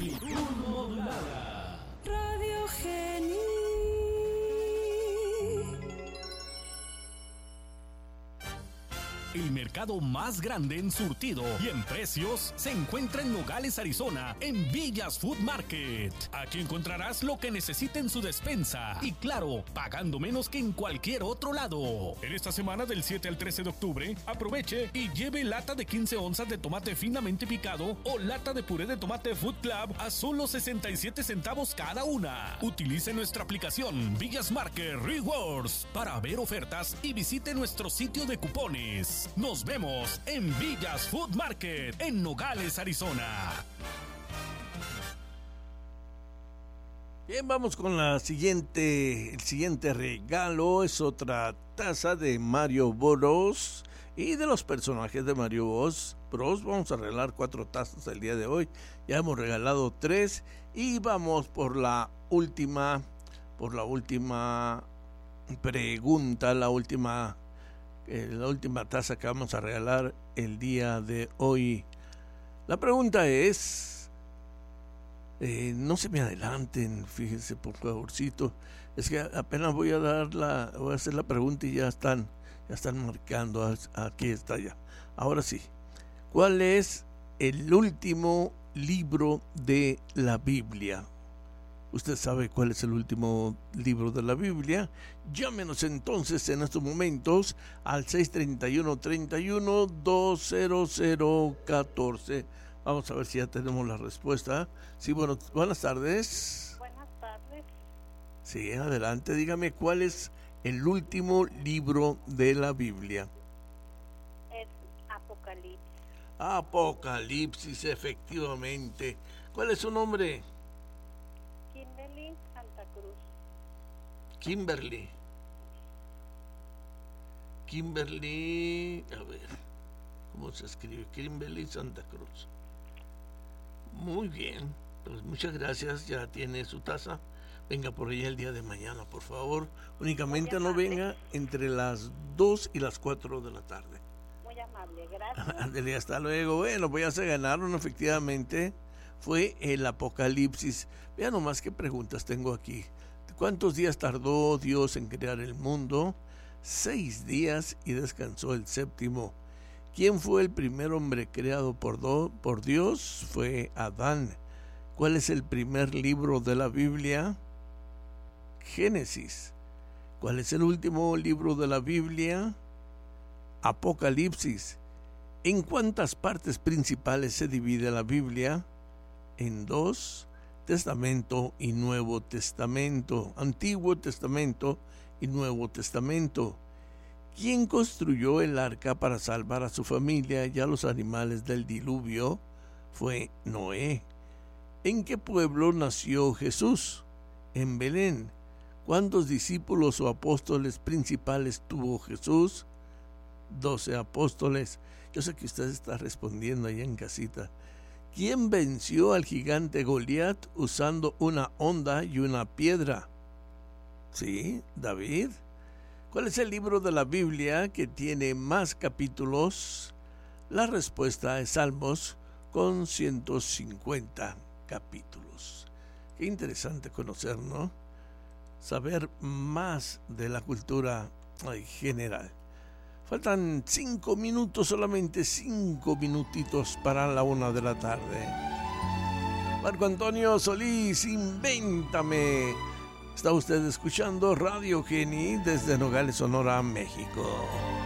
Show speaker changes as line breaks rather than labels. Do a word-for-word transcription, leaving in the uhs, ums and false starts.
Amplitud modulada.
Radio Geni.
El mercado más grande en surtido y en precios se encuentra en Nogales, Arizona, en Villas Food Market. Aquí encontrarás lo que necesite en su despensa y, claro, pagando menos que en cualquier otro lado. En esta semana del siete al trece de octubre, aproveche y lleve lata de quince onzas de tomate finamente picado o lata de puré de tomate Food Club a solo sesenta y siete centavos cada una. Utilice nuestra aplicación Villas Market Rewards para ver ofertas y visite nuestro sitio de cupones. Nos vemos en Villas Food Market, en Nogales, Arizona.
Bien, vamos con la siguiente, el siguiente regalo. Es otra taza de Mario Bros. Y de los personajes de Mario Bros. Bros. Vamos a regalar cuatro tazas el día de hoy. Ya hemos regalado tres. Y vamos por la última, por la última pregunta, la última Eh, la última taza que vamos a regalar el día de hoy. La pregunta es, eh, no se me adelanten, fíjense por favorcito, es que apenas voy a dar la, voy a hacer la pregunta y ya están, ya están marcando. Aquí está ya. Ahora sí, ¿cuál es el último libro de la Biblia? Usted sabe cuál es el último libro de la Biblia. Llámenos entonces en estos momentos al seis treinta y uno, treinta y uno, dos cero cero catorce. Vamos a ver si ya tenemos la respuesta. Sí, bueno, buenas tardes.
Buenas tardes.
Sí, adelante, dígame cuál es el último libro de la Biblia.
Es Apocalipsis.
Apocalipsis, efectivamente. ¿Cuál es su nombre?
Kimberly Santa Cruz.
Kimberly. Kimberly, a ver, ¿cómo se escribe? Kimberly Santa Cruz. Muy bien, pues muchas gracias, ya tiene su taza. Venga por ella el día de mañana, por favor. Únicamente no venga entre las dos y las cuatro de la tarde.
Muy amable, gracias.
Ándale, hasta luego. Bueno, pues ya se ganaron, efectivamente. Fue el Apocalipsis. Vean nomás qué preguntas tengo aquí. ¿Cuántos días tardó Dios en crear el mundo? Seis días y descansó el séptimo. ¿Quién fue el primer hombre creado por, do, por Dios? Fue Adán. ¿Cuál es el primer libro de la Biblia? Génesis. ¿Cuál es el último libro de la Biblia? Apocalipsis. ¿En cuántas partes principales se divide la Biblia? En dos, Testamento y Nuevo Testamento, Antiguo Testamento y Nuevo Testamento. ¿Quién construyó el arca para salvar a su familia y a los animales del diluvio? Fue Noé. ¿En qué pueblo nació Jesús? En Belén. ¿Cuántos discípulos o apóstoles principales tuvo Jesús? Doce apóstoles. Yo sé que usted está respondiendo allá en casita. ¿Quién venció al gigante Goliat usando una honda y una piedra? Sí, David. ¿Cuál es el libro de la Biblia que tiene más capítulos? La respuesta es Salmos, con ciento cincuenta capítulos. Qué interesante conocer, ¿no? Saber más de la cultura ay, general. Faltan cinco minutos, solamente cinco minutitos para la una de la tarde. Marco Antonio Solís, Invéntame. Está usted escuchando Radio Geni desde Nogales, Sonora, México.